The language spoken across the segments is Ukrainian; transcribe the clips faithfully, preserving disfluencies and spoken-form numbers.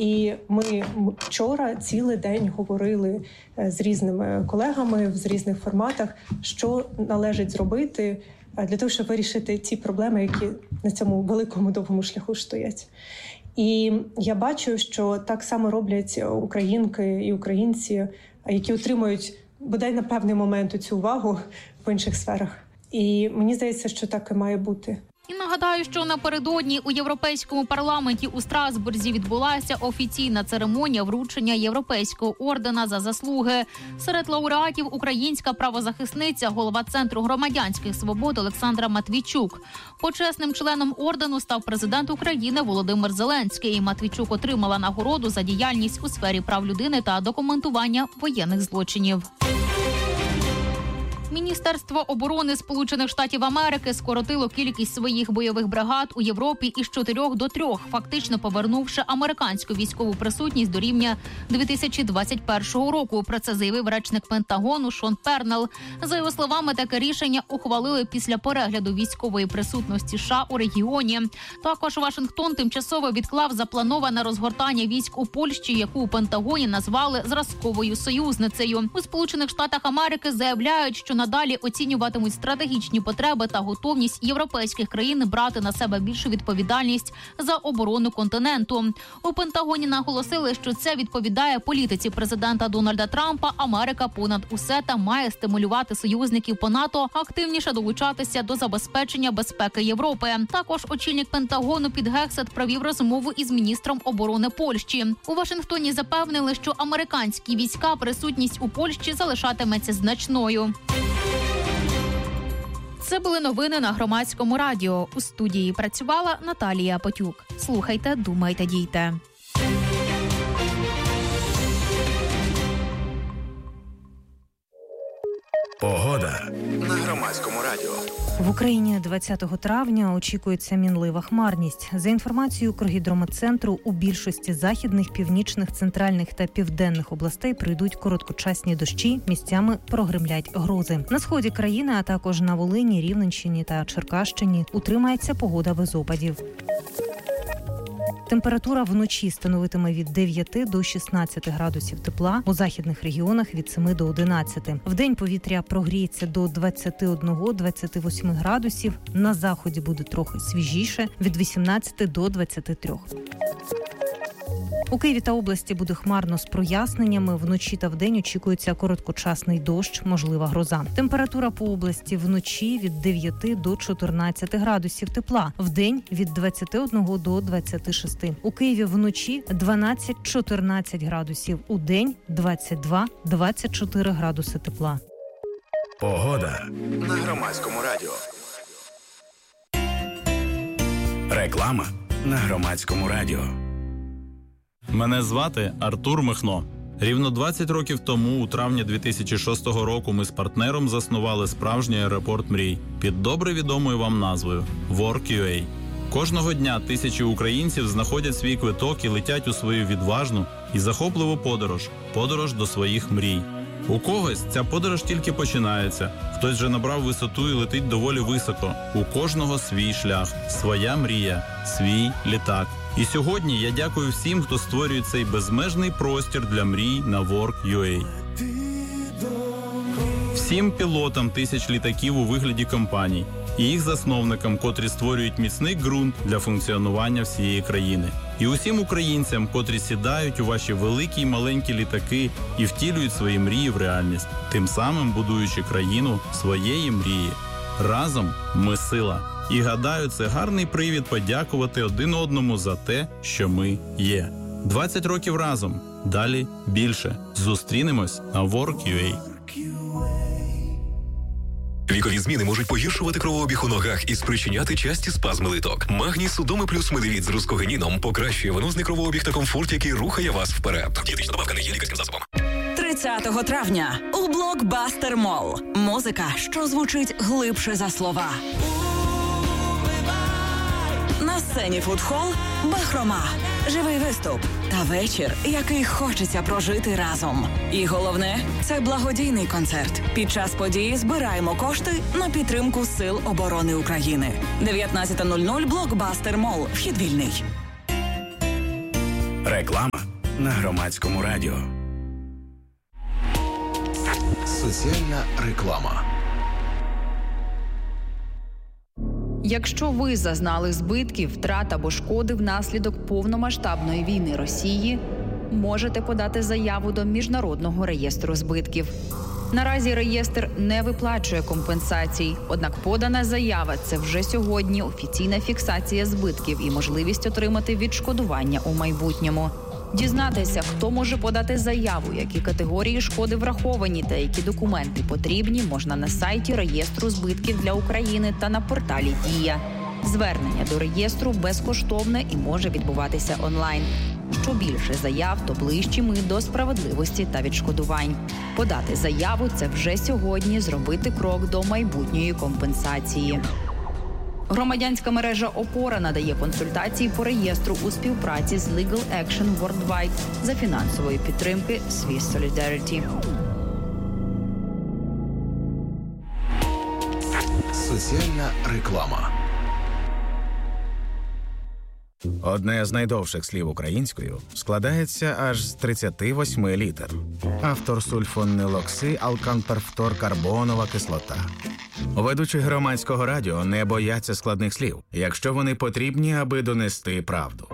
І ми вчора цілий день говорили з різними колегами в різних форматах, що належить зробити для того, щоб вирішити ті проблеми, які на цьому великому довгому шляху стоять. І я бачу, що так само роблять українки і українці, які отримують бодай на певний момент цю увагу в інших сферах. І мені здається, що так і має бути. І нагадаю, що напередодні у Європейському парламенті у Страсбурзі відбулася офіційна церемонія вручення Європейського ордена за заслуги. Серед лауреатів українська правозахисниця, голова Центру громадянських свобод Олександра Матвійчук. Почесним членом ордену став президент України Володимир Зеленський. Матвійчук отримала нагороду за діяльність у сфері прав людини та документування воєнних злочинів. Міністерство оборони Сполучених Штатів Америки скоротило кількість своїх бойових бригад у Європі із чотирьох до трьох, фактично повернувши американську військову присутність до рівня дві тисячі двадцять першого року. Про це заявив речник Пентагону Шон Пернел. За його словами, таке рішення ухвалили після перегляду військової присутності США у регіоні. Також Вашингтон тимчасово відклав заплановане розгортання військ у Польщі, яку у Пентагоні назвали зразковою союзницею. У Сполучених Штатах Америки заявляють, що надалі оцінюватимуть стратегічні потреби та готовність європейських країн брати на себе більшу відповідальність за оборону континенту. У Пентагоні наголосили, що це відповідає політиці президента Дональда Трампа. Америка понад усе та має стимулювати союзників по НАТО активніше долучатися до забезпечення безпеки Європи. Також очільник Пентагону Піт Гексет провів розмову із міністром оборони Польщі. У Вашингтоні запевнили, що американські війська присутність у Польщі залишатиметься значною. Це були новини на Громадському радіо. У студії працювала Наталія Потюк. Слухайте, думайте, дійте. Погода на Громадському радіо. В Україні двадцятого травня очікується мінлива хмарність. За інформацією Укргідрометцентру, у більшості західних, північних, центральних та південних областей прийдуть короткочасні дощі, місцями прогримлять грози. На сході країни, а також на Волині, Рівненщині та Черкащині утримається погода без опадів. Температура вночі становитиме від дев'яти до шістнадцяти градусів тепла, у західних регіонах від семи до одинадцяти. Вдень повітря прогріється до двадцяти одного - двадцяти восьми градусів, на заході буде трохи свіжіше – від вісімнадцяти до двадцяти трьох. У Києві та області буде хмарно з проясненнями. Вночі та вдень очікується короткочасний дощ, можлива гроза. Температура по області вночі від дев'яти до чотирнадцяти градусів тепла. Вдень від двадцяти одного до двадцяти шести. У Києві вночі дванадцять - чотирнадцять градусів. У день двадцять два - двадцять чотири градуси тепла. Погода на Громадському радіо. Реклама на Громадському радіо. Мене звати Артур Михно. Рівно двадцять років тому, у травні дві тисячі шостого року, ми з партнером заснували справжній аеропорт мрій під добре відомою вам назвою Work.ua. Кожного дня тисячі українців знаходять свій квиток і летять у свою відважну і захопливу подорож – подорож до своїх мрій. У когось ця подорож тільки починається, хтось вже набрав висоту і летить доволі високо. У кожного свій шлях, своя мрія, свій літак. І сьогодні я дякую всім, хто створює цей безмежний простір для мрій на Work.ua. Всім пілотам тисяч літаків у вигляді компаній і їх засновникам, котрі створюють міцний ґрунт для функціонування всієї країни. І усім українцям, котрі сідають у ваші великі й маленькі літаки і втілюють свої мрії в реальність, тим самим будуючи країну своєї мрії. Разом ми сила. І гадаю, це гарний привід подякувати один одному за те, що ми є. двадцять років разом. Далі більше. Зустрінемось на Work.ua. Вікові зміни можуть погіршувати кровообіг у ногах і спричиняти часті спазми литок. Магній Судоми плюс Медевіт з рускогенીном покращує венозний кровообіг та комфорт, який рухає вас вперед. Дієтична добавка не є лікарським засобом. тридцятого травня у Блокбастер Молл. Музика, що звучить глибше за слова. На сцені фудхол «Бахрома». Живий виступ та вечір, який хочеться прожити разом. І головне – це благодійний концерт. Під час події збираємо кошти на підтримку Сил оборони України. дев'ятнадцята нуль нуль Блокбастер Молл. Вхід вільний. Реклама на Громадському радіо. Соціальна реклама. Якщо ви зазнали збитків, втрат або шкоди внаслідок повномасштабної війни Росії, можете подати заяву до Міжнародного реєстру збитків. Наразі реєстр не виплачує компенсацій, однак подана заява – це вже сьогодні офіційна фіксація збитків і можливість отримати відшкодування у майбутньому. Дізнатися, хто може подати заяву, які категорії шкоди враховані та які документи потрібні, можна на сайті реєстру збитків для України та на порталі «Дія». Звернення до реєстру безкоштовне і може відбуватися онлайн. Що більше заяв, то ближчі ми до справедливості та відшкодувань. Подати заяву – це вже сьогодні зробити крок до майбутньої компенсації. Громадянська мережа «Опора» надає консультації по реєстру у співпраці з Legal Action Worldwide за фінансової підтримки Swiss Solidarity. Соціальна реклама. Одне з найдовших слів українською складається аж з тридцяти восьми літер. Автор сульфонилокси алканперфторкарбонова кислота. Ведучі Громадського радіо не бояться складних слів, якщо вони потрібні, аби донести правду.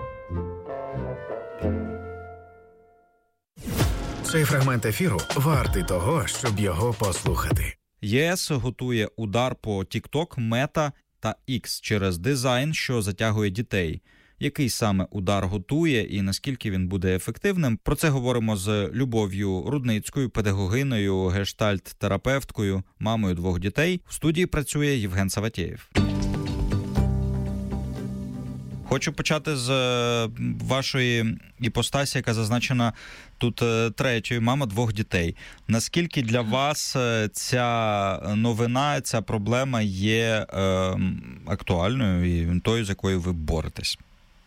Цей фрагмент ефіру вартий того, щоб його послухати. ЄС готує удар по TikTok, Мета та X через дизайн, що затягує дітей. Який саме удар готує і наскільки він буде ефективним? Про це говоримо з Любов'ю Рудницькою, педагогиною, гештальт-терапевткою, мамою двох дітей. В студії працює Євген Саватєєв. Хочу почати з вашої іпостасі, яка зазначена тут третьою, мама двох дітей. Наскільки для вас ця новина, ця проблема є е, актуальною і тою, з якою ви боретесь?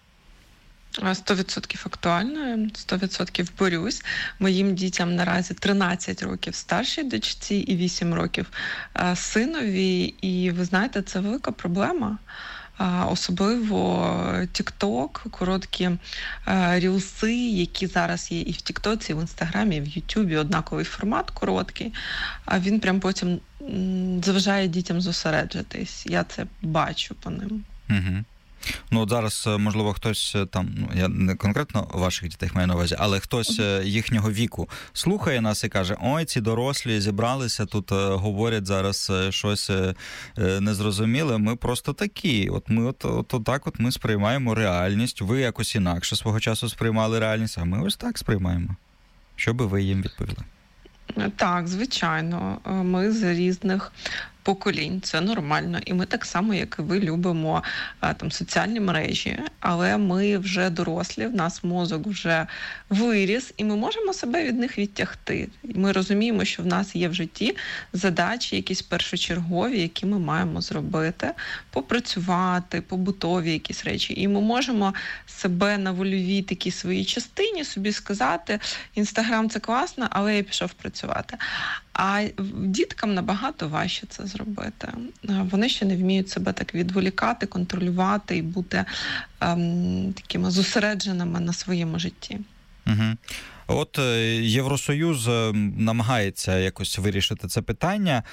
Сто відсотків актуальною, сто відсотків борюсь. Моїм дітям наразі тринадцять років старшій дочці і вісім років синові. І ви знаєте, це велика проблема. Особливо TikTok, короткі рілси, які зараз є і в TikTok, і в Інстаграмі, і в Ютубі, однаковий формат короткий, а він прям потім заважає дітям зосереджитись. Я це бачу по ним. Угу. Ну, от зараз, можливо, хтось там, ну, я не конкретно ваших дітей маю на увазі, але хтось їхнього віку слухає нас і каже, ой, ці дорослі зібралися, тут говорять зараз щось незрозуміле, ми просто такі. От ми от, от, от так от ми сприймаємо реальність, ви якось інакше свого часу сприймали реальність, а ми ось так сприймаємо. Що би ви їм відповіли? Так, звичайно. Ми з різних поколінь, це нормально. І ми так само, як і ви, любимо там соціальні мережі, але ми вже дорослі, в нас мозок вже виріс, і ми можемо себе від них відтягти. Ми розуміємо, що в нас є в житті задачі якісь першочергові, які ми маємо зробити, попрацювати, побутові якісь речі. І ми можемо себе на вольовій такій своїй частині собі сказати, Інстаграм – це класно, але я пішов працювати. А діткам набагато важче це зробити. Вони ще не вміють себе так відволікати, контролювати і бути ем, такими зосередженими на своєму житті. Угу. От Євросоюз намагається якось вирішити це питання.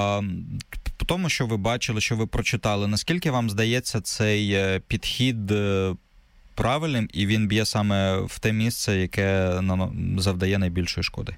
По тому, що ви бачили, що ви прочитали, наскільки вам здається цей підхід правильним, і він б'є саме в те місце, яке завдає найбільшої шкоди?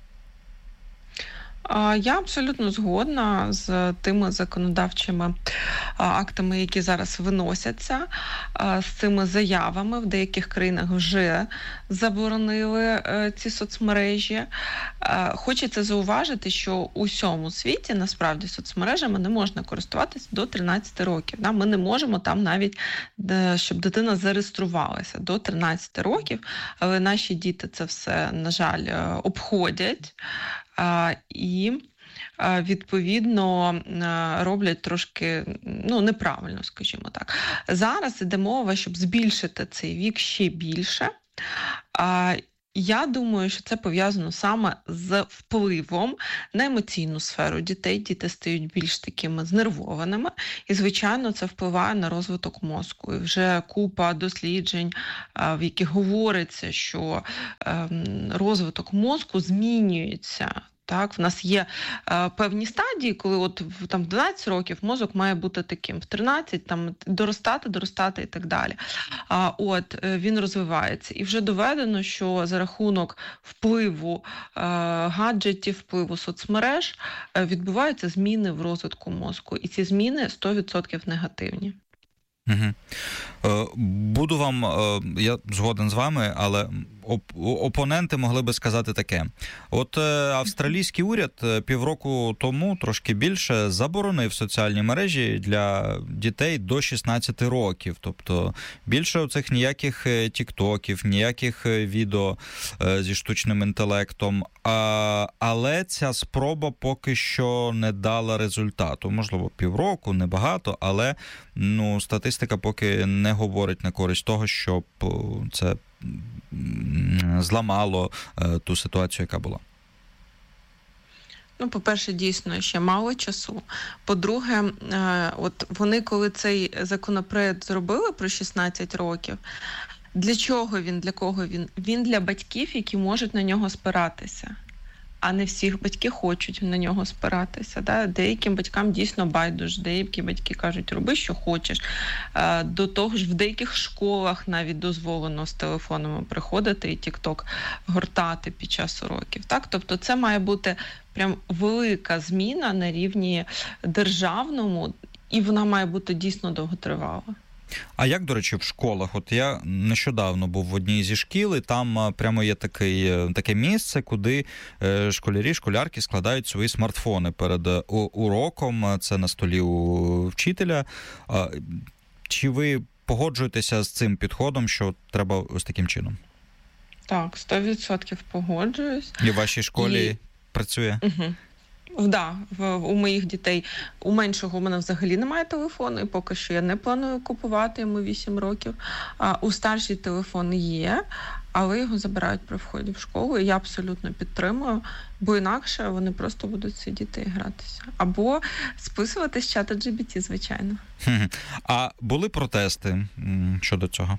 Я абсолютно згодна з тими законодавчими актами, які зараз виносяться, з цими заявами. В деяких країнах вже заборонили ці соцмережі. Хочеться зауважити, що у всьому світі насправді соцмережами не можна користуватися до тринадцяти років. Ми не можемо там навіть, щоб дитина зареєструвалася до тринадцяти років, але наші діти це все, на жаль, обходять. І, відповідно, роблять трошки, ну, неправильно, скажімо так. Зараз іде мова, щоб збільшити цей вік ще більше. Я думаю, що це пов'язано саме з впливом на емоційну сферу дітей. Діти стають більш такими знервованими, і, звичайно, це впливає на розвиток мозку. І вже купа досліджень, в яких говориться, що розвиток мозку змінюється. Так, в нас є е, певні стадії, коли от в там дванадцять років мозок має бути таким, в тринадцять там доростати, доростати і так далі. А от е, він розвивається. І вже доведено, що за рахунок впливу е, гаджетів, впливу соцмереж е, відбуваються зміни в розвитку мозку. І ці зміни сто відсотків негативні. Угу. Буду вам, я згоден з вами, але опоненти могли би сказати таке. От австралійський уряд півроку тому, трошки більше, заборонив соціальні мережі для дітей до шістнадцяти років. Тобто більше оцих ніяких тіктоків, ніяких відео зі штучним інтелектом. Але ця спроба поки що не дала результату. Можливо, півроку, небагато, але ну, статистика поки не говорить на користь того, щоб це зламало ту ситуацію, яка була. Ну, по-перше, дійсно, ще мало часу. По-друге, от вони, коли цей законопроект зробили про шістнадцять років, для чого він, для кого він? Він для батьків, які можуть на нього спиратися. А не всі батьки хочуть на нього спиратися. Да? Деяким батькам дійсно байдуже, деякі батьки кажуть, роби, що хочеш. До того ж, в деяких школах навіть дозволено з телефонами приходити і тік-ток гортати під час уроків. Так? Тобто це має бути прям велика зміна на рівні державному, і вона має бути дійсно довготривала. А як, до речі, в школах? От я нещодавно був в одній зі шкіл, і там прямо є такий, таке місце, куди школярі, школярки складають свої смартфони перед уроком, це на столі у вчителя. Чи ви погоджуєтеся з цим підходом, що треба ось таким чином? Так, сто відсотків погоджуюсь. І в вашій школі і... працює? Угу. Да, в, у моїх дітей, у меншого у мене взагалі немає телефону, і поки що я не планую купувати, йому вісім років. А у старшій телефон є, але його забирають при вході в школу, і я абсолютно підтримую, бо інакше вони просто будуть сидіти і гратися. Або списувати з чата джі пі ті, звичайно. А були протести щодо цього?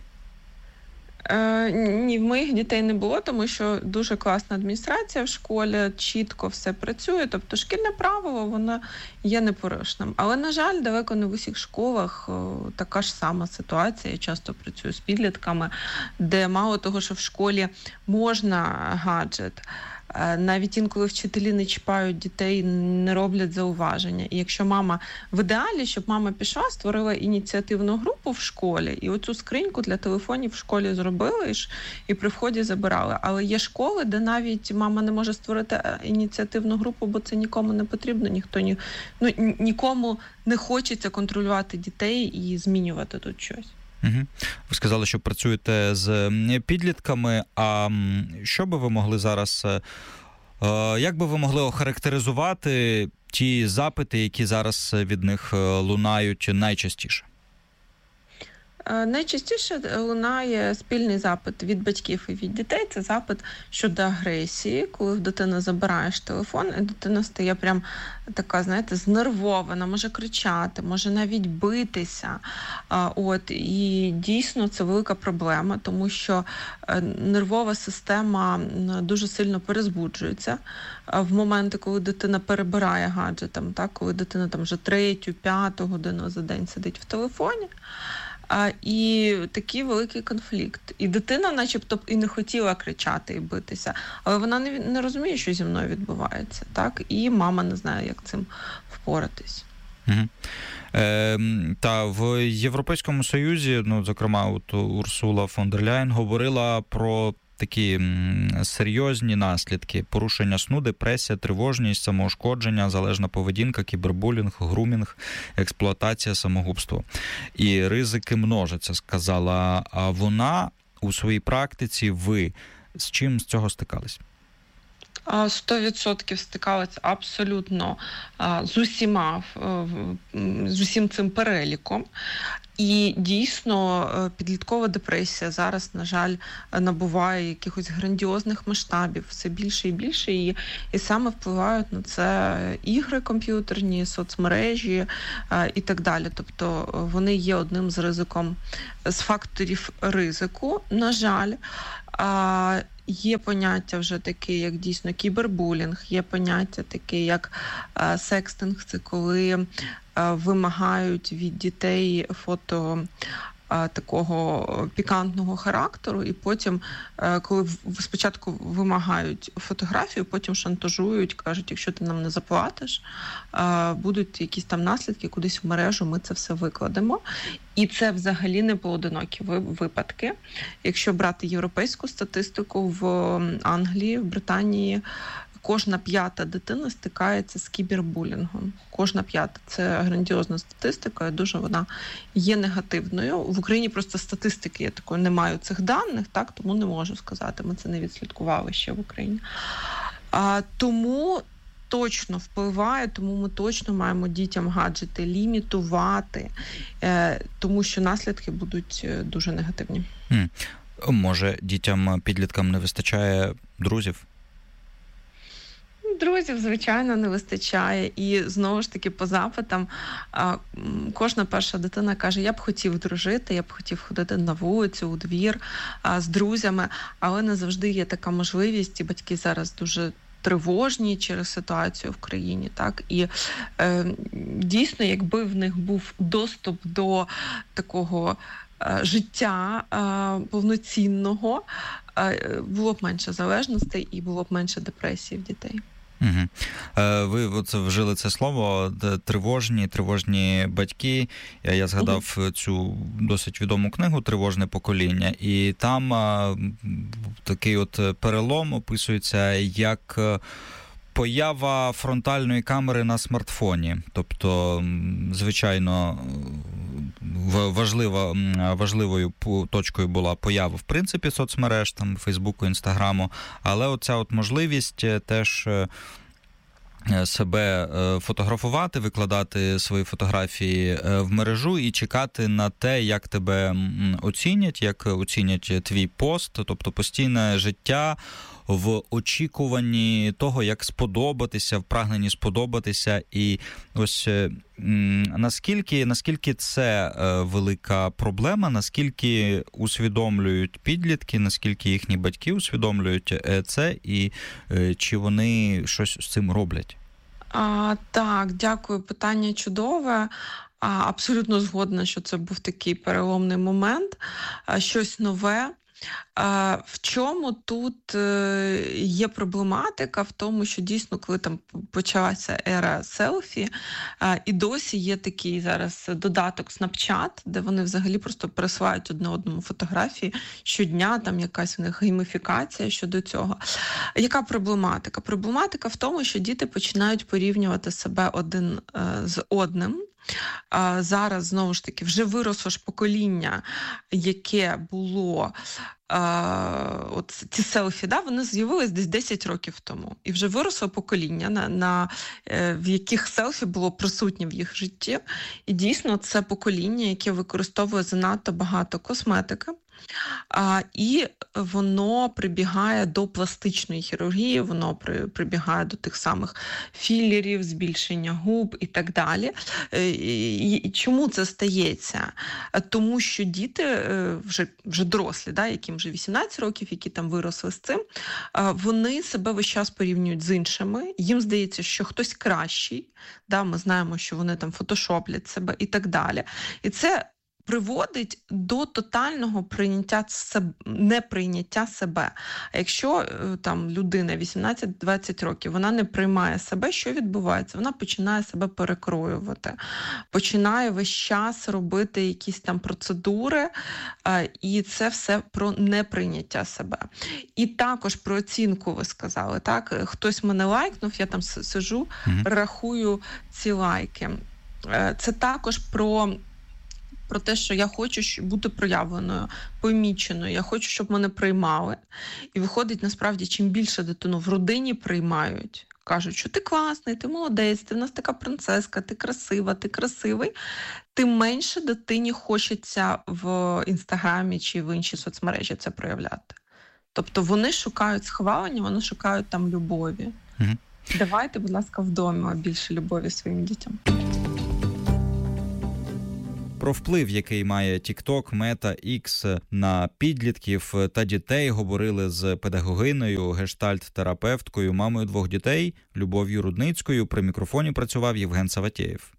Е, ні, в моїх дітей не було, тому що дуже класна адміністрація в школі, чітко все працює, тобто шкільне правило, воно є непорушним. Але, на жаль, далеко не в усіх школах о, така ж сама ситуація. Я часто працюю з підлітками, де мало того, що в школі можна гаджет, навіть інколи вчителі не чіпають дітей, не роблять зауваження. І якщо мама, в ідеалі, щоб мама пішла, створила ініціативну групу в школі, і оцю скриньку для телефонів в школі зробили, і при вході забирали. Але є школи, де навіть мама не може створити ініціативну групу, бо це нікому не потрібно, ніхто ні, ну, нікому не хочеться контролювати дітей і змінювати тут щось. Угу. Ви сказали, що працюєте з підлітками, а що би ви могли зараз, як би ви могли охарактеризувати ті запити, які зараз від них лунають найчастіше? Найчастіше лунає спільний запит від батьків і від дітей. Це запит щодо агресії, коли в дитини забираєш телефон, і дитина стає прям така, знаєте, знервована, може кричати, може навіть битися. От, і дійсно це велика проблема, тому що нервова система дуже сильно перезбуджується в моменти, коли дитина перебирає гаджетом, так, коли дитина там вже третю, п'яту годину за день сидить в телефоні. А, і такий великий конфлікт. І дитина начебто і не хотіла кричати і битися, але вона не, не розуміє, що зі мною відбувається. Так? І мама не знає, як цим впоратись. Угу. Е, та в Європейському Союзі, ну, зокрема, от Урсула фон дер Ляєн говорила про такі серйозні наслідки: порушення сну, депресія, тривожність, самоушкодження, залежна поведінка, кібербулінг, грумінг, експлуатація, самогубство. І ризики множаться, сказала вона. У своїй практиці ви з чим з цього стикались? сто відсотків стикалася абсолютно з усіма, з усім цим переліком. І дійсно підліткова депресія зараз, на жаль, набуває якихось грандіозних масштабів, все більше і більше, і, і саме впливають на це ігри комп'ютерні, соцмережі і так далі. Тобто вони є одним з ризиком, з факторів ризику, на жаль. Є поняття вже таке, як дійсно кібербулінг, є поняття таке, як секстинг, це коли вимагають від дітей фото такого пікантного характеру, і потім, коли спочатку вимагають фотографію, потім шантажують, кажуть, якщо ти нам не заплатиш, будуть якісь там наслідки, кудись в мережу ми це все викладемо. І це взагалі не поодинокі випадки. Якщо брати європейську статистику, в Англії, в Британії кожна п'ята дитина стикається з кібербулінгом. Кожна п'ята. Це грандіозна статистика, і дуже вона є негативною. В Україні просто статистики, я такої не маю цих даних, так, тому не можу сказати. Ми це не відслідкували ще в Україні. А, тому точно впливає, тому ми точно маємо дітям гаджети лімітувати, е, тому що наслідки будуть дуже негативні. Mm. Може, дітям, підліткам не вистачає друзів? Друзів, звичайно, не вистачає. І знову ж таки по запитам кожна перша дитина каже, я б хотів дружити, я б хотів ходити на вулицю, у двір з друзями, але не завжди є така можливість, і батьки зараз дуже тривожні через ситуацію в країні, так, і е, дійсно, якби в них був доступ до такого е, життя е, повноцінного, е, було б менше залежностей і було б менше депресії в дітей. Угу. Ви оце вжили це слово тривожні, тривожні батьки. Я згадав угу. цю досить відому книгу «Тривожне покоління», і там а, такий от перелом описується як поява фронтальної камери на смартфоні. Тобто, звичайно, важлива, важливою точкою була поява, в принципі, соцмереж, там, Фейсбуку, Інстаграму, але оця от можливість теж себе фотографувати, викладати свої фотографії в мережу і чекати на те, як тебе оцінять, як оцінять твій пост, тобто постійне життя в очікуванні того, як сподобатися, в прагненні сподобатися. І ось наскільки, наскільки це велика проблема, наскільки усвідомлюють підлітки, наскільки їхні батьки усвідомлюють це, і чи вони щось з цим роблять? А, так, дякую. Питання чудове. А, абсолютно згодна, що це був такий переломний момент, а, щось нове. В чому тут є проблематика? В тому, що дійсно, коли там почалася ера селфі, і досі є такий зараз додаток Snapchat, де вони взагалі просто пересилають одне одному фотографії щодня, там якась у них гейміфікація щодо цього. Яка проблематика? Проблематика в тому, що діти починають порівнювати себе один з одним. А зараз, знову ж таки, вже виросло ж покоління, яке було, а, от ці селфі, да, вони з'явились десь десять років тому. І вже виросло покоління, на, на, в яких селфі було присутнє в їх житті. І дійсно це покоління, яке використовує занадто багато косметики. А, і воно прибігає до пластичної хірургії, воно при, прибігає до тих самих філерів, збільшення губ і так далі. І, і чому це стається? Тому що діти, вже, вже дорослі, да, яким вже вісімнадцять років, які там виросли з цим, вони себе весь час порівнюють з іншими. Їм здається, що хтось кращий, да, ми знаємо, що вони там фотошоплять себе і так далі. І це приводить до тотального прийняття себе, неприйняття себе. А якщо там людина вісімнадцять-двадцять років, вона не приймає себе, що відбувається? Вона починає себе перекроювати, починає весь час робити якісь там процедури, і це все про неприйняття себе. І також про оцінку ви сказали, так? Хтось мене лайкнув, я там сижу, mm-hmm. рахую ці лайки. Це також про про те, що я хочу бути проявленою, поміченою, я хочу, щоб мене приймали. І виходить, насправді, чим більше дитину в родині приймають, кажуть, що ти класний, ти молодець, ти в нас така принцеска, ти красива, ти красивий, тим менше дитині хочеться в Інстаграмі чи в іншій соцмережі це проявляти. Тобто вони шукають схвалення, вони шукають там любові. Угу. Давайте, будь ласка, вдома більше любові своїм дітям. Про вплив, який має TikTok, Meta, X на підлітків та дітей, говорили з педагогиною, гештальт-терапевткою, мамою двох дітей Любов'ю Рудницькою. При мікрофоні працював Євген Саватєєв.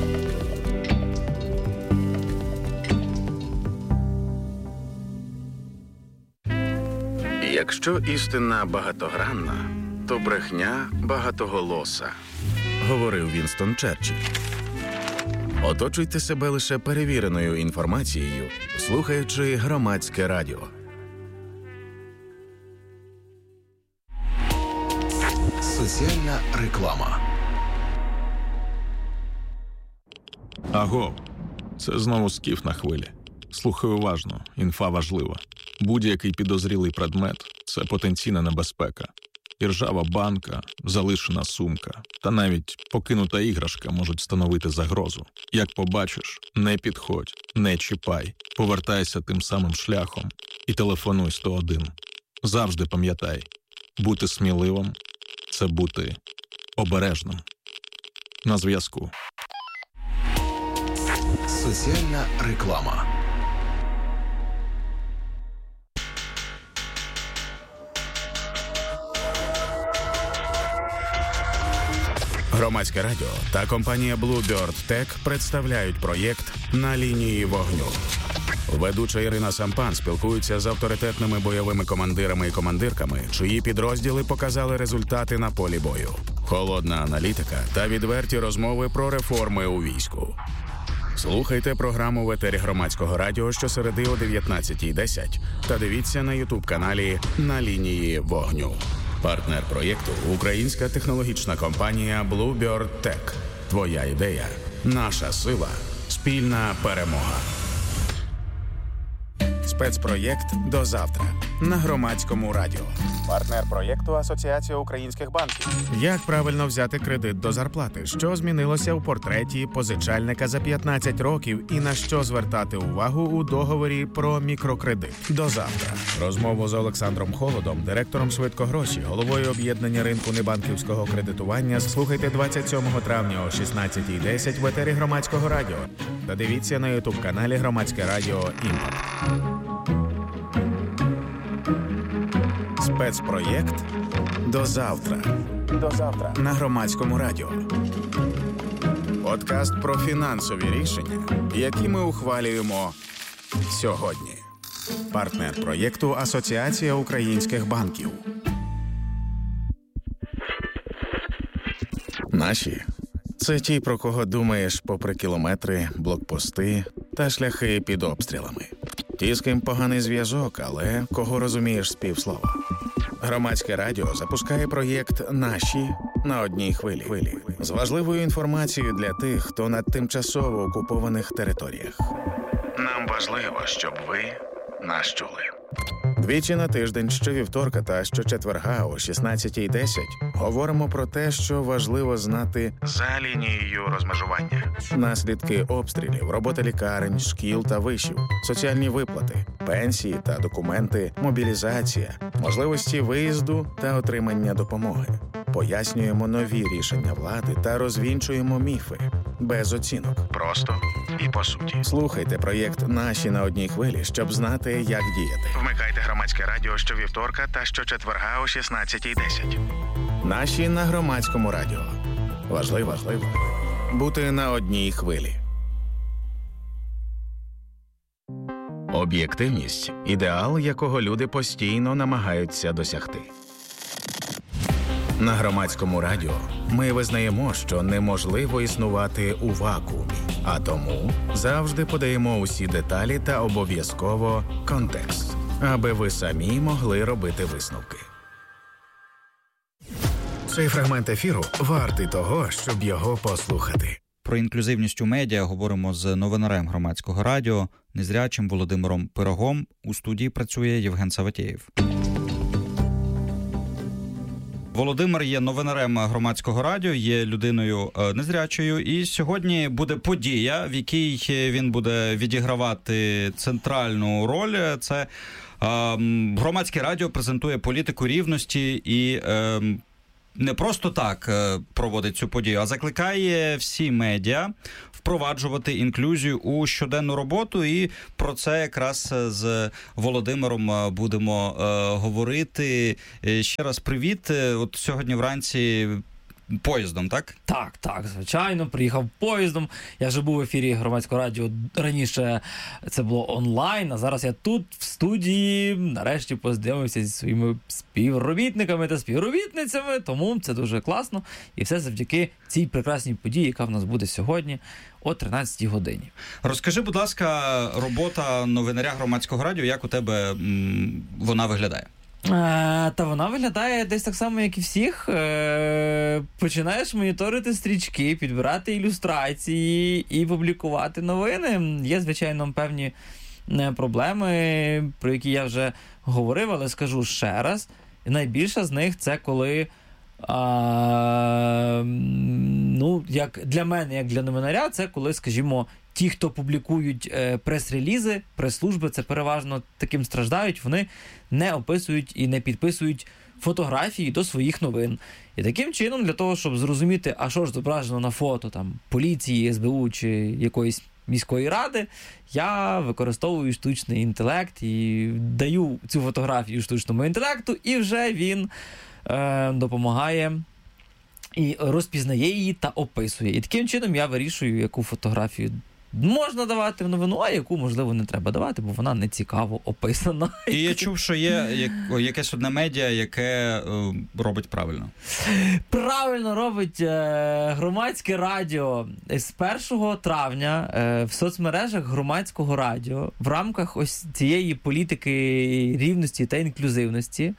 Якщо істина багатогранна, то брехня багатоголоса, говорив Вінстон Черчилль. Оточуйте себе лише перевіреною інформацією, слухаючи Громадське радіо. Соціальна реклама. Аго, це знову Скіф на хвилі. Слухай уважно, інфа важлива. Будь-який підозрілий предмет – це потенційна небезпека. Іржава банка, залишена сумка та навіть покинута іграшка можуть становити загрозу. Як побачиш, не підходь, не чіпай, повертайся тим самим шляхом і телефонуй сто один. Завжди пам'ятай, бути сміливим – це бути обережним. На зв'язку. Соціальна реклама. Громадське радіо та компанія Bluebird Tech представляють проєкт «На лінії вогню». Ведуча Ірина Сампан спілкується з авторитетними бойовими командирами і командирками, чиї підрозділи показали результати на полі бою. Холодна аналітика та відверті розмови про реформи у війську. Слухайте програму в етері Громадського радіо щосереди о дев'ятнадцятій десять та дивіться на ютуб-каналі «На лінії вогню». Партнер проєкту – українська технологічна компанія Bluebird Tech. Твоя ідея – наша сила. Спільна перемога. Спецпроєкт «До завтра» на Громадському радіо. Партнер проєкту – Асоціація українських банків. Як правильно взяти кредит до зарплати? Що змінилося у портреті позичальника за п'ятнадцять років і на що звертати увагу у договорі про мікрокредит? До завтра. Розмову з Олександром Холодом, директором «Швидкогроші», головою об'єднання ринку небанківського кредитування, слухайте двадцять сьомого травня о шістнадцятій десять в етері Громадського радіо. Та дивіться на ютуб-каналі Громадське радіо «Імпакт». Спецпроєкт «До завтра». До завтра на Громадському радіо. Подкаст про фінансові рішення, які ми ухвалюємо сьогодні. Партнер проєкту – Асоціація українських банків. Наші – це ті, про кого думаєш попри кілометри, блокпости та шляхи під обстрілами. Ті, з ким поганий зв'язок, але кого розумієш з півслова. Громадське радіо запускає проєкт «Наші» на одній хвилі. З важливою інформацією для тих, хто на тимчасово окупованих територіях. Нам важливо, щоб ви нас чули. Двічі на тиждень, щовівторка та щочетверга о шістнадцятій десять говоримо про те, що важливо знати за лінією розмежування. Наслідки обстрілів, робота лікарень, шкіл та вишів, соціальні виплати, пенсії та документи, мобілізація, можливості виїзду та отримання допомоги. Пояснюємо нові рішення влади та розвінчуємо міфи. Без оцінок. Просто і по суті. Слухайте проєкт «Наші» на одній хвилі, щоб знати, як діяти. Вмикайте Громадське радіо щовівторка та щочетверга о шістнадцятій десять. «Наші» на Громадському радіо. Важливо, важливо бути на одній хвилі. Об'єктивність – ідеал, якого люди постійно намагаються досягти. На Громадському радіо ми визнаємо, що неможливо існувати у вакуумі, а тому завжди подаємо усі деталі та обов'язково контекст, аби ви самі могли робити висновки. Цей фрагмент ефіру вартий того, щоб його послухати. Про інклюзивність у медіа говоримо з новинарем Громадського радіо, незрячим Володимиром Пирогом. У студії працює Євген Саватєєв. Володимир є новинарем Громадського радіо, є людиною незрячою, і сьогодні буде подія, в якій він буде відігравати центральну роль. Це е, Громадське радіо презентує політику рівності і е, не просто так проводить цю подію, а закликає всі медіа впроваджувати інклюзію у щоденну роботу. І про це якраз з Володимиром будемо е, говорити. Ще раз привіт. От сьогодні вранці поїздом, так? Так, так, звичайно, приїхав поїздом. Я вже був в ефірі Громадського радіо, раніше це було онлайн, а зараз я тут, в студії, нарешті познайомився зі своїми співробітниками та співробітницями, тому це дуже класно. І все завдяки цій прекрасній події, яка в нас буде сьогодні о тринадцятій годині. Розкажи, будь ласка, робота новинаря Громадського радіо, як у тебе м, вона виглядає? Та вона виглядає десь так само, як і всіх. Починаєш моніторити стрічки, підбирати ілюстрації і публікувати новини. Є, звичайно, певні проблеми, про які я вже говорив, але скажу ще раз. Найбільша з них – це коли, а, ну, як для мене, як для новинаря, це коли, скажімо, ті, хто публікують е, прес-релізи, прес-служби, це переважно таким страждають, вони не описують і не підписують фотографії до своїх новин. І таким чином, для того, щоб зрозуміти, а що ж зображено на фото там поліції, ес бе у чи якоїсь міської ради, я використовую штучний інтелект і даю цю фотографію штучному інтелекту, і вже він е, допомагає і розпізнає її та описує. І таким чином я вирішую, яку фотографію можна давати в новину, а яку, можливо, не треба давати, бо вона не цікаво описана. І я чув, що є як, якесь одне медіа, яке е, робить правильно. Правильно робить е, Громадське радіо. З першого травня е, в соцмережах Громадського радіо в рамках ось цієї політики рівності та інклюзивності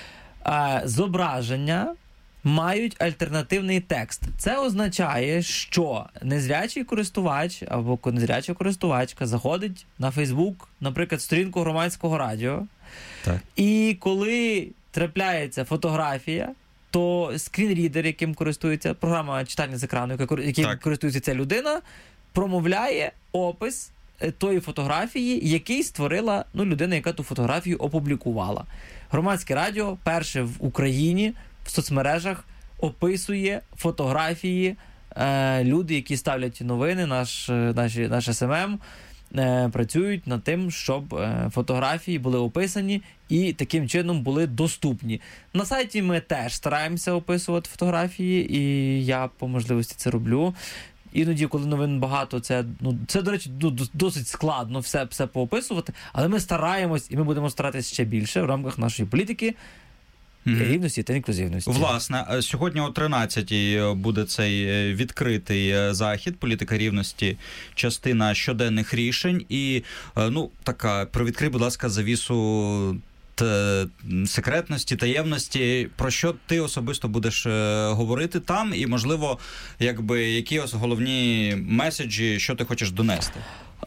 е, зображення мають альтернативний текст. Це означає, що незрячий користувач або незряча користувачка заходить на Фейсбук, наприклад, сторінку Громадського радіо, так. І коли трапляється фотографія, то скрінрідер, яким користується програма читання з екрану, яким так. користується ця людина, промовляє опис тої фотографії, який створила ну, людина, яка ту фотографію опублікувала. Громадське радіо перше в Україні в соцмережах описує фотографії, е, люди, які ставлять новини, наш, наші, наш ес ем ем, е, працюють над тим, щоб е, фотографії були описані і таким чином були доступні. На сайті ми теж стараємося описувати фотографії, і я по можливості це роблю. Іноді, коли новин багато, це, ну, це до речі, досить складно все, все поописувати, але ми стараємось, і ми будемо старатися ще більше в рамках нашої політики рівності та інклюзивності. Власне, сьогодні о тринадцятій буде цей відкритий захід «Політика рівності. Частина щоденних рішень». І, ну, така, привідкрий, будь ласка, завісу т... секретності, таємності. Про що ти особисто будеш говорити там? І, можливо, якби, які головні меседжі, що ти хочеш донести?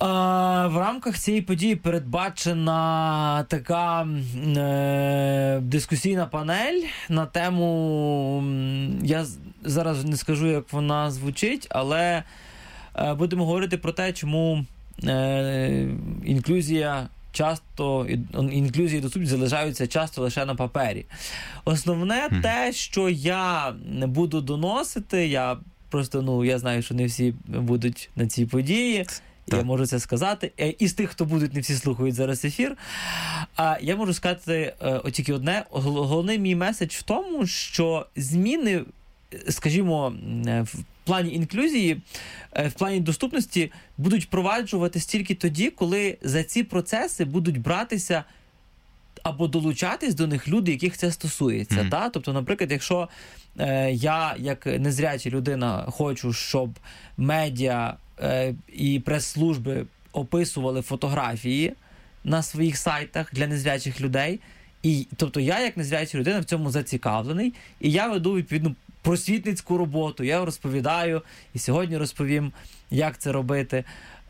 В рамках цієї події передбачена така е, дискусійна панель на тему, я зараз не скажу, як вона звучить, але е, будемо говорити про те, чому е, інклюзія часто, інклюзія і доступність залишаються часто лише на папері. Основне mm. те, що я буду доносити, я просто, ну, я знаю, що не всі будуть на цій події, так. Я можу це сказати. Із тих, хто будуть, не всі слухають зараз ефір. А я можу сказати о, тільки одне. Головний мій меседж в тому, що зміни, скажімо, в плані інклюзії, в плані доступності будуть впроваджуватись тільки тоді, коли за ці процеси будуть братися або долучатись до них люди, яких це стосується. Mm. Та? Тобто, наприклад, якщо е, я, як незряча людина, хочу, щоб медіа е, і прес-служби описували фотографії на своїх сайтах для незрячих людей, і, тобто я, як незряча людина, в цьому зацікавлений, і я веду відповідну просвітницьку роботу. Я розповідаю і сьогодні розповім, як це робити.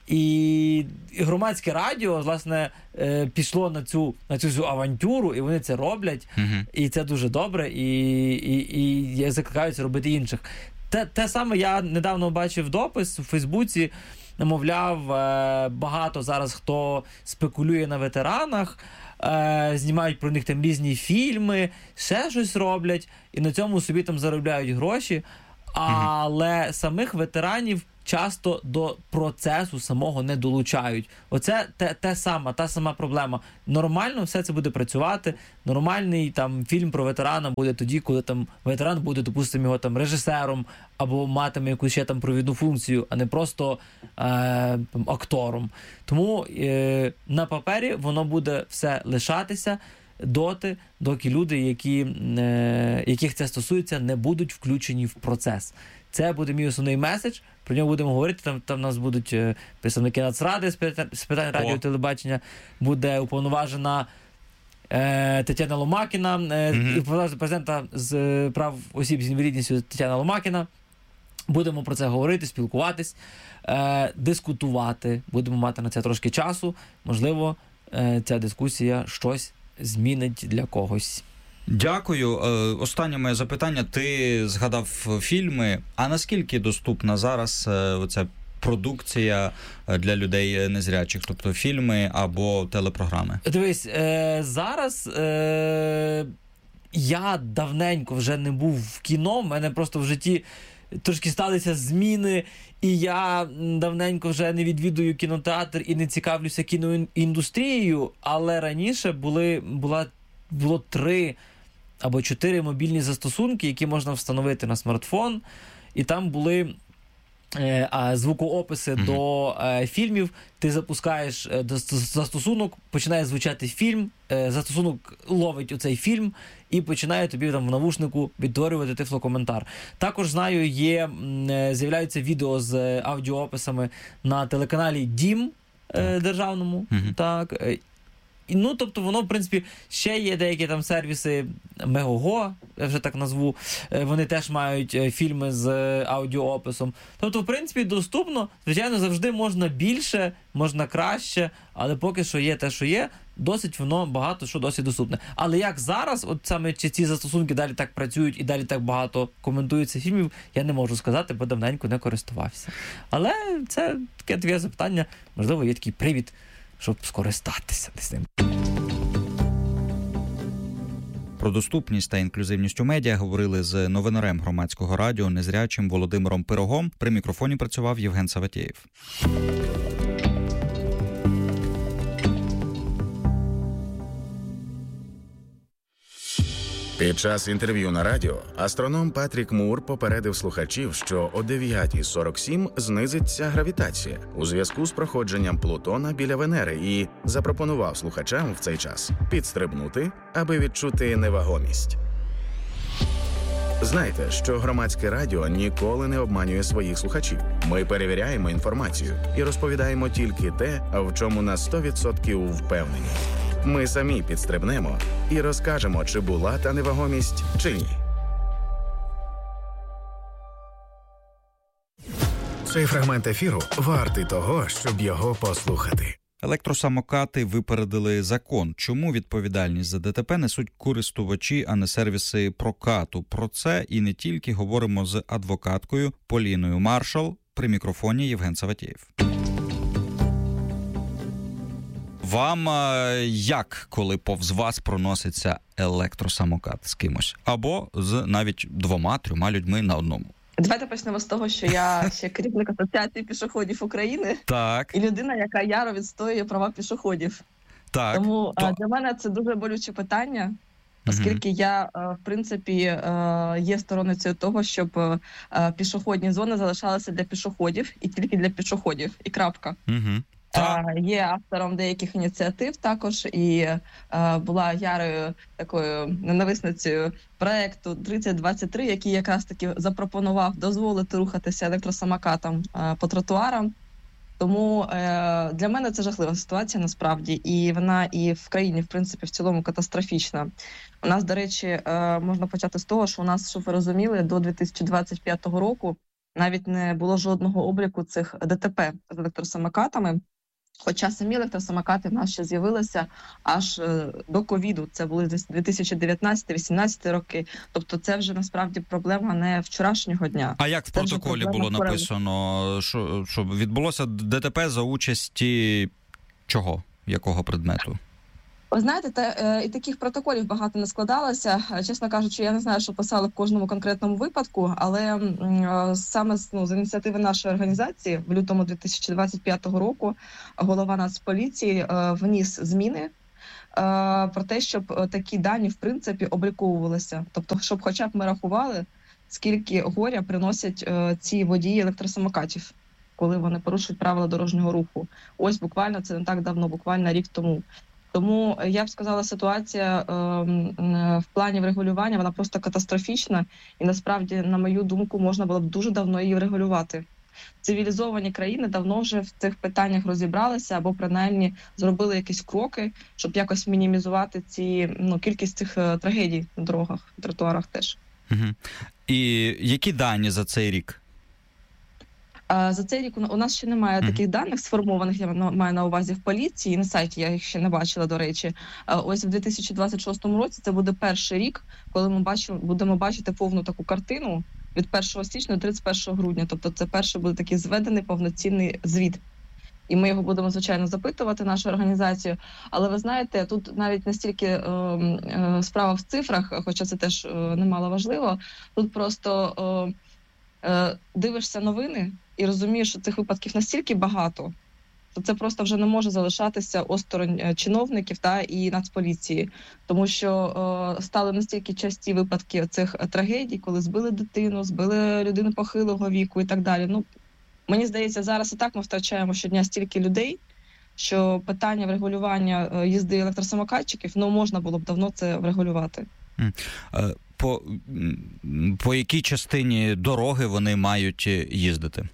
І громадське радіо, власне, пішло на цю, на цю, цю авантюру, і вони це роблять, uh-huh. і це дуже добре, і, і, і я закликаю це робити інших. Те, те саме я недавно бачив допис у Фейсбуці, мовляв, багато зараз хто спекулює на ветеранах, знімають про них там різні фільми, ще щось роблять, і на цьому собі там заробляють гроші, але uh-huh. самих ветеранів часто до процесу самого не долучають. Оце те, те саме, та сама проблема. Нормально все це буде працювати, нормальний там фільм про ветерана буде тоді, коли там ветеран буде, допустимо, його там режисером або матиме якусь ще там провідну функцію, а не просто е, актором. Тому е, на папері воно буде все лишатися доти, доки люди, які, е, яких це стосується, не будуть включені в процес. Це буде мій основний меседж, про нього будемо говорити, там, там у нас будуть е, представники Нацради з питань, з питань радіо і телебачення, буде уповноважена е, Тетяна Ломакіна, е, mm-hmm. уповноважена президента з е, прав осіб з інвалідністю Тетяна Ломакіна. Будемо про це говорити, спілкуватись, е, дискутувати, будемо мати на це трошки часу, можливо, е, ця дискусія щось змінить для когось. Дякую. Останнє моє запитання. Ти згадав фільми. А наскільки доступна зараз оця продукція для людей незрячих? Тобто фільми або телепрограми? Дивись, е- зараз е- я давненько вже не був в кіно. В мене просто в житті трошки сталися зміни, і я давненько вже не відвідую кінотеатр і не цікавлюся кіноіндустрією, але раніше були, була, було три або чотири мобільні застосунки, які можна встановити на смартфон, і там були е, а, звукоописи mm-hmm. до е, фільмів. Ти запускаєш е, застосунок, починає звучати фільм, е, застосунок ловить оцей фільм і починає тобі там в навушнику відтворювати тифлокоментар. Також, знаю, є, е, з'являються відео з аудіоописами на телеканалі Дім е, державному. Mm-hmm. Так, е, Ну, тобто воно, в принципі, ще є деякі там сервіси, Мегого, я вже так назву, вони теж мають фільми з аудіоописом. Тобто, в принципі, доступно, звичайно, завжди можна більше, можна краще, але поки що є те, що є, досить воно багато що досить доступне. Але як зараз, от саме чи ці застосунки далі так працюють і далі так багато коментуються фільмів, я не можу сказати, бо давненько не користувався. Але це таке твоє запитання, можливо, є такий привід, щоб скористатися з ним. Про доступність та інклюзивність у медіа говорили з новинарем громадського радіо незрячим Володимиром Пирогом. При мікрофоні працював Євген Саватєєв. Під час інтерв'ю на радіо астроном Патрік Мур попередив слухачів, що о дев'ята сорок сім знизиться гравітація у зв'язку з проходженням Плутона біля Венери і запропонував слухачам в цей час підстрибнути, аби відчути невагомість. Знайте, що громадське радіо ніколи не обманює своїх слухачів. Ми перевіряємо інформацію і розповідаємо тільки те, в чому на сто відсотків впевнені. Ми самі підстрибнемо і розкажемо, чи була та невагомість, чи ні. Цей фрагмент ефіру вартий того, щоб його послухати. Електросамокати випередили закон. Чому відповідальність за ДТП несуть користувачі, а не сервіси прокату? Про це і не тільки говоримо з адвокаткою Поліною Маршал. При мікрофоні Євген Саватєєв. Вам як, коли повз вас проноситься електросамокат з кимось? Або з навіть двома-трьома людьми на одному? Давайте почнемо з того, що я ще керівник асоціації пішоходів України. Так. І людина, яка яро відстоює права пішоходів. Так. Тому То... для мене це дуже болюче питання, оскільки угу. я, в принципі, є сторонницею того, щоб пішохідні зони залишалися для пішоходів і тільки для пішоходів. І крапка. Угу. Так. Є автором деяких ініціатив також, і а, була ярою такою ненависницею проекту тридцять двадцять три, який якраз таки запропонував дозволити рухатися електросамокатам а, по тротуарам. Тому е, для мене це жахлива ситуація насправді, і вона і в країні, в принципі, в цілому катастрофічна. У нас, до речі, е, можна почати з того, що у нас, щоб ви розуміли, до дві тисячі двадцять п'ятого року навіть не було жодного обліку цих ДТП з електросамокатами. Хоча самі електросамокати в нас ще з'явилися аж е, до ковіду. Це були десь дві тисячі дев'ятнадцятий-вісімнадцятий роки. Тобто це вже насправді проблема не вчорашнього дня. А як в Це вже протоколі проблема було вчора. написано, що, що відбулося ДТП за участі чого? Якого предмету? Ви знаєте, та, е, і таких протоколів багато не складалося. Е, Чесно кажучи, я не знаю, що писали в кожному конкретному випадку, але м, е, саме з- ну, з ініціативи нашої організації в лютому дві тисячі двадцять п'ятого року голова Нацполіції е, вніс зміни е, про те, щоб е, такі дані, в принципі, обліковувалися. Тобто, щоб хоча б ми рахували, скільки горя приносять е, ці водії електросамокатів, коли вони порушують правила дорожнього руху. Ось буквально це не так давно, буквально рік тому. Тому е, я б сказала, ситуація е, м, е, в плані врегулювання вона просто катастрофічна, і насправді, на мою думку, можна було б дуже давно її врегулювати. Цивілізовані країни давно вже в цих питаннях розібралися або принаймні зробили якісь кроки, щоб якось мінімізувати ці ну кількість цих е, трагедій на дорогах, тротуарах теж. Угу. І які дані за цей рік? А за цей рік у у нас ще немає Мгм. таких даних сформованих, я на- маю на увазі в поліції, на сайті я їх ще не бачила, до речі. А Ось в дві тисячі двадцять шостому році це буде перший рік, коли ми бачимо, будемо бачити повну таку картину від першого січня до тридцять першого грудня. Тобто це перший буде такий зведений повноцінний звіт. І ми його будемо, звичайно, запитувати, нашу організацію. Але ви знаєте, тут навіть не стільки е, е, справа в цифрах, хоча це теж е, немало важливо. Тут просто е, е, дивишся новини і розумієш, що цих випадків настільки багато, то це просто вже не може залишатися осторонь е, чиновників та і Нацполіції. Тому що е, стали настільки часті випадки цих е, трагедій, коли збили дитину, збили людину похилого віку і так далі. Ну, мені здається, зараз і так ми втрачаємо щодня стільки людей, що питання врегулювання е, їзди електросамокатчиків, ну, можна було б давно це врегулювати. М. Е, По, м, по якій частині дороги вони мають їздити?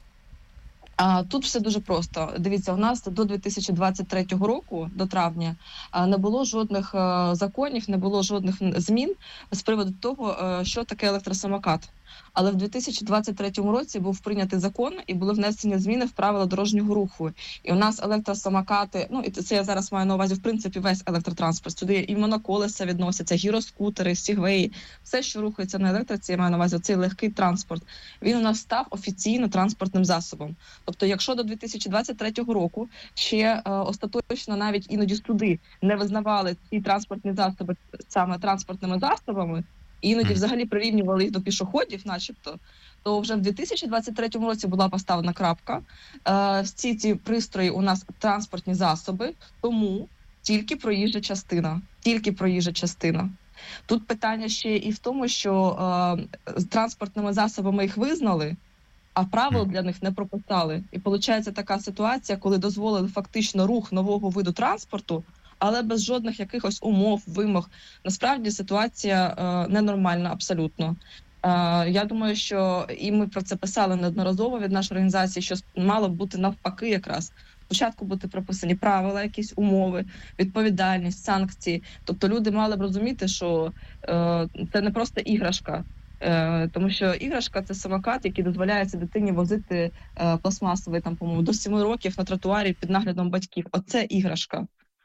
А тут все дуже просто. Дивіться, у нас до дві тисячі двадцять третього року, до травня, а, не було жодних е, законів, не було жодних н- змін з приводу того, е, що таке електросамокат. Але в дві тисячі двадцять третьому році був прийнятий закон і були внесені зміни в правила дорожнього руху. І у нас електросамокати, ну і це я зараз маю на увазі, в принципі, весь електротранспорт. Сюди і моноколеса відносяться, гіроскутери, сігвеї, все, що рухається на електриці, я маю на увазі цей легкий транспорт. Він у нас став офіційно транспортним засобом. Тобто, якщо до дві тисячі двадцять третього року ще е, остаточно навіть іноді суди не визнавали ці транспортні засоби саме транспортними засобами, і іноді взагалі прирівнювали їх до пішоходів, начебто, то вже в дві тисячі двадцять третьому році була поставлена крапка. Е, всі ці пристрої у нас транспортні засоби, тому тільки проїжджа частина. Тільки проїжджа частина. Тут питання ще і в тому, що е, транспортними засобами їх визнали, а правил для них не прописали. І виходить така ситуація, коли дозволили фактично рух нового виду транспорту, але без жодних якихось умов, вимог. Насправді ситуація е, ненормальна абсолютно. Е, я думаю, що і ми про це писали неодноразово від нашої організації, що мало б бути навпаки якраз. Спочатку бути прописані правила, якісь умови, відповідальність, санкції. Тобто люди мали б розуміти, що е, це не просто іграшка. Е, тому що іграшка – це самокат, який дозволяється дитині возити е, пластмасовий, там, по-моєму, до семи років на тротуарі під наглядом батьків. Оце іграшка.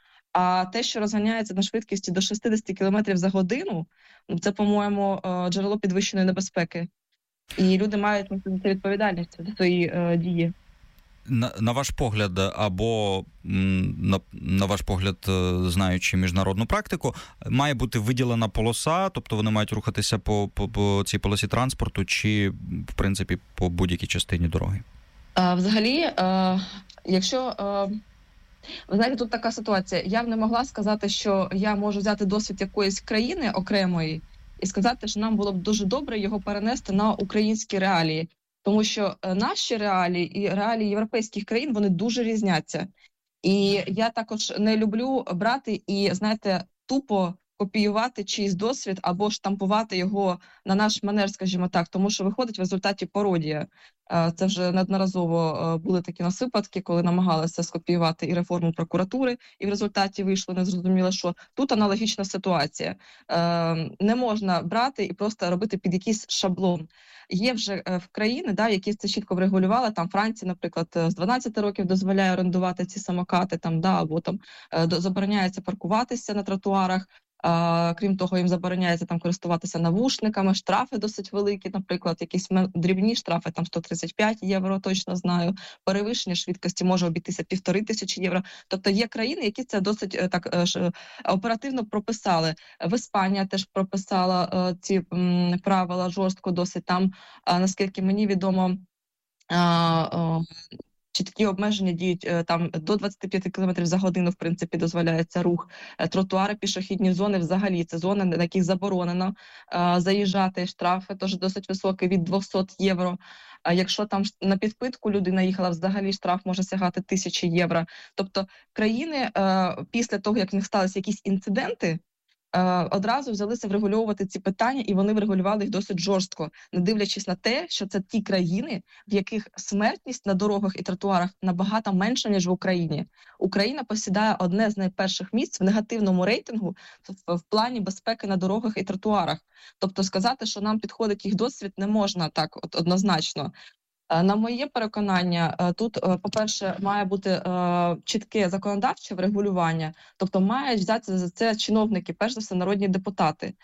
А те, що розганяється на швидкості до шістдесят кілометрів за годину, ну, це, по-моєму, е, джерело підвищеної небезпеки. І люди мають нести відповідальність за свої е, дії. На, на ваш погляд, або м, на, на ваш погляд, е, знаючи міжнародну практику, має бути виділена полоса, тобто вони мають рухатися по, по, по цій полосі транспорту, чи, в принципі, по будь-якій частині дороги? А, взагалі, е, якщо... Е, ви знаєте, тут така ситуація. Я б не могла сказати, що я можу взяти досвід якоїсь країни окремої і сказати, що нам було б дуже добре його перенести на українські реалії. Тому що е, наші реалії і реалії європейських країн, вони дуже різняться. І я також не люблю брати і, знаєте, тупо копіювати чийсь досвід або штампувати його на наш манер, скажімо так, тому що виходить в результаті пародія. Це вже неодноразово були такі нас випадки, коли намагалися скопіювати і реформу прокуратури, і в результаті вийшло незрозуміло, що тут аналогічна ситуація. Не можна брати і просто робити під якийсь шаблон. Є вже в країни, да, які це чітко врегулювали, там Франція, наприклад, з дванадцяти років дозволяє орендувати ці самокати, там, да, або там забороняється паркуватися на тротуарах. А, крім того, їм забороняється там користуватися навушниками, штрафи досить великі, наприклад, якісь дрібні штрафи, там сто тридцять п'ять євро, точно знаю, перевищення швидкості може обійтися півтори тисячі євро. Тобто є країни, які це досить так ж, оперативно прописали. В Іспанія теж прописала а, ці м, правила жорстко досить. Там, а, наскільки мені відомо, а, а, чіткі обмеження діють там до двадцяти п'яти кілометрів за годину, в принципі, дозволяється рух. Тротуари, пішохідні зони взагалі, це зони, на яких заборонено а, заїжджати. Штрафи теж досить високі, від двісті євро. А якщо там на підпитку людина їхала, взагалі штраф може сягати тисячі євро. Тобто країни а, після того, як в них сталися якісь інциденти, одразу взялися врегульовувати ці питання, і вони врегулювали їх досить жорстко, не дивлячись на те, що це ті країни, в яких смертність на дорогах і тротуарах набагато менша, ніж в Україні. Україна посідає одне з найперших місць в негативному рейтингу в, в плані безпеки на дорогах і тротуарах. Тобто сказати, що нам підходить їх досвід, не можна так от однозначно. На моє переконання, тут, по-перше, має бути чітке законодавче врегулювання, тобто мають взяти за це чиновники, перш за все, народні депутати,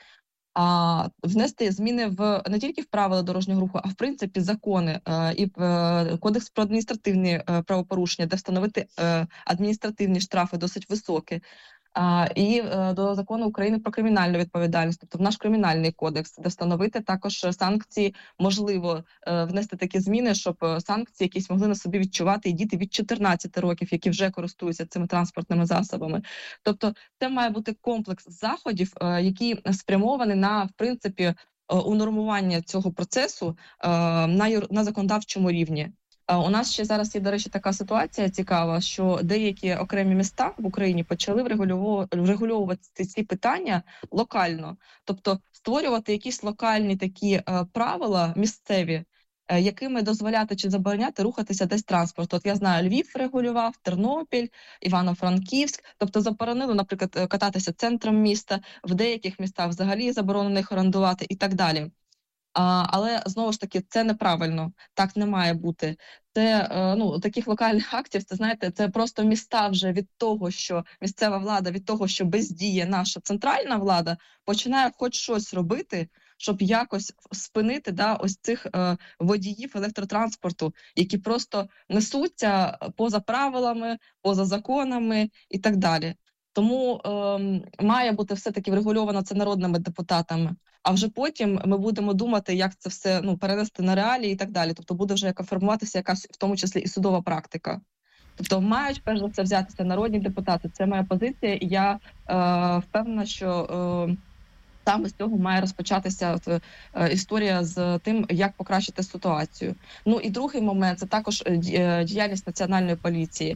а внести зміни в не тільки в правила дорожнього руху, а в принципі закони і в Кодекс про адміністративні правопорушення, де встановити адміністративні штрафи досить високі. А, і е, до закону України про кримінальну відповідальність, тобто в наш кримінальний кодекс, де встановити також санкції, можливо, е, внести такі зміни, щоб санкції якісь могли на собі відчувати і діти від чотирнадцяти років, які вже користуються цими транспортними засобами. Тобто це має бути комплекс заходів, е, які спрямовані на, в принципі, е, унормування цього процесу е, на, юр... на законодавчому рівні. У нас ще зараз є, до речі, така ситуація цікава, що деякі окремі міста в Україні почали врегульовувати ці питання локально. Тобто створювати якісь локальні такі е, правила місцеві, е, якими дозволяти чи забороняти рухатися десь транспорту. От я знаю, Львів регулював, Тернопіль, Івано-Франківськ. Тобто заборонили, наприклад, кататися центром міста, в деяких містах взагалі заборонено їх орендувати і так далі. А, але, знову ж таки, це неправильно, так не має бути. Це, ну, таких локальних актів, це, знаєте, це просто міста вже від того, що місцева влада, від того, що бездіє наша центральна влада, починає хоч щось робити, щоб якось спинити, да, ось цих е, водіїв електротранспорту, які просто несуться поза правилами, поза законами і так далі. Тому е, має бути все-таки врегульовано це народними депутатами. А вже потім ми будемо думати, як це все, ну, перенести на реалії і так далі. Тобто буде вже яка формуватися якась, в тому числі, і судова практика. Тобто мають, перш за все, взятися народні депутати. Це моя позиція, і я е, впевнена, що е, саме з цього має розпочатися от, е, історія з тим, як покращити ситуацію. Ну і другий момент – це також е, діяльність Національної поліції.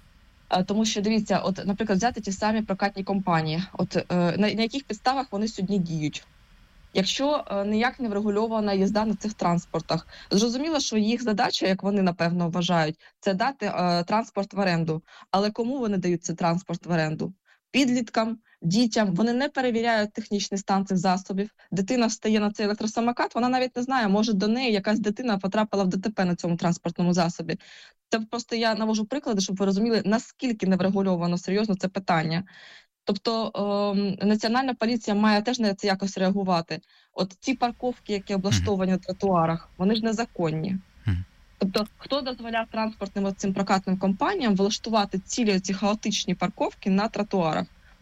Тому що, дивіться, от, наприклад, взяти ті самі прокатні компанії, от е, на, на яких підставах вони сьогодні діють. Якщо е, ніяк не врегульована їзда на цих транспортах, зрозуміло, що їх задача, як вони, напевно, вважають, це дати е, транспорт в оренду. Але кому вони дають цей транспорт в оренду? Підліткам, дітям. Вони не перевіряють технічний стан цих засобів. Дитина встає на цей електросамокат, вона навіть не знає, може до неї якась дитина потрапила в ДТП на цьому транспортному засобі. Це просто я навожу приклади, щоб ви розуміли, наскільки не врегульовано серйозно це питання. Тобто е, Національна поліція має теж на це якось реагувати. От ці парковки, які облаштовані на тротуарах, вони ж незаконні. Тобто, хто дозволяв транспортним цим прокатним компаніям влаштувати цілі ці хаотичні парковки на тротуарах?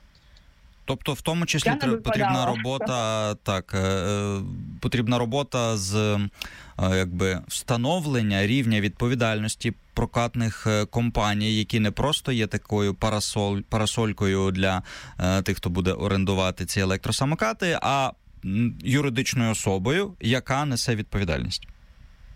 Тобто, в тому числі потрібна робота, так, е, потрібна робота з е, якби встановлення рівня відповідальності прокатних компаній, які не просто є такою парасоль, парасолькою для е, тих, хто буде орендувати ці електросамокати, а юридичною особою, яка несе відповідальність.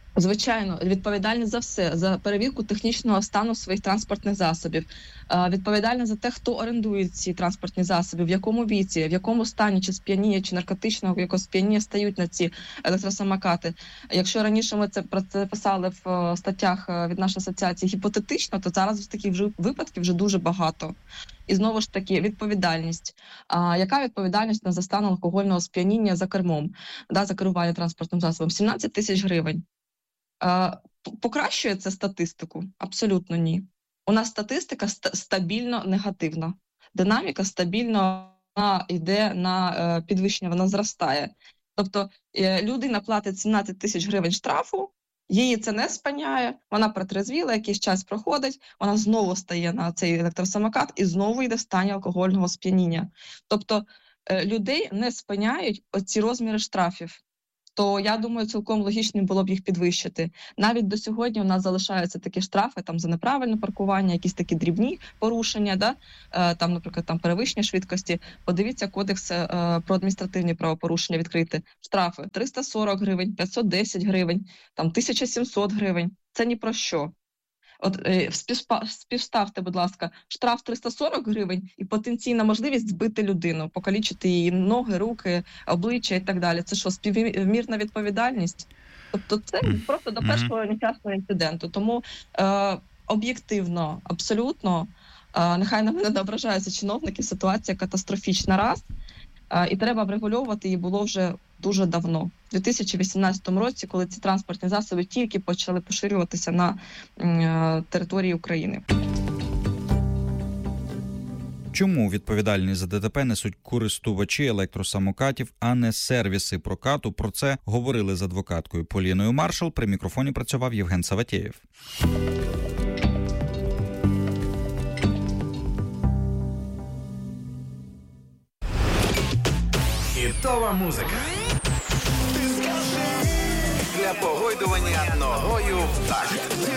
Звичайно, відповідальність за все, за перевірку технічного стану своїх транспортних засобів, відповідальність за те, хто орендує ці транспортні засоби, в якому віці, в якому стані, чи сп'яніння, чи наркотичного якогось сп'яніння стають на ці електросамокати. Якщо раніше ми це про це писали в статтях від нашої асоціації гіпотетично, то зараз таких вже випадків вже дуже багато. І знову ж таки, відповідальність. А, яка відповідальність за стан алкогольного сп'яніння за кермом, да, за керування транспортним засобом? сімнадцять тисяч гривень. А, покращує це статистику? Абсолютно ні. У нас статистика ст- стабільно негативна. Динаміка стабільно вона йде на е, підвищення, вона зростає. Тобто е, людина платить сімнадцять тисяч гривень штрафу, її це не спиняє, вона протрезвіла, якийсь час проходить, вона знову стає на цей електросамокат і знову йде в стані алкогольного сп'яніння. Тобто е, людей не спиняють оці розміри штрафів. То, я думаю, цілком логічним було б їх підвищити. Навіть до сьогодні у нас залишаються такі штрафи там, за неправильне паркування, якісь такі дрібні порушення, да? е, там, наприклад, там, перевищення швидкості. Подивіться кодекс е, про адміністративні правопорушення відкрити. Штрафи триста сорок гривень, п'ятсот десять гривень, там, тисяча сімсот гривень. Це ні про що. От е, співспа, співставте, будь ласка, штраф триста сорок гривень і потенційна можливість збити людину, покалічити її ноги, руки, обличчя і так далі. Це що, співмірна відповідальність? Тобто це просто до першого нещасного інциденту. Тому е, об'єктивно, абсолютно, е, нехай на мене не ображаються чиновники, ситуація катастрофічна раз, е, і треба врегульовувати її було вже дуже давно. У дві тисячі вісімнадцятому році, коли ці транспортні засоби тільки почали поширюватися на е, території України. Чому відповідальність за ДТП несуть користувачі електросамокатів, а не сервіси прокату? Про це говорили з адвокаткою Поліною Маршал. При мікрофоні працював Євген Саватєєв. Хітова музика. Ти скажи. Для погойдування ногою в такт.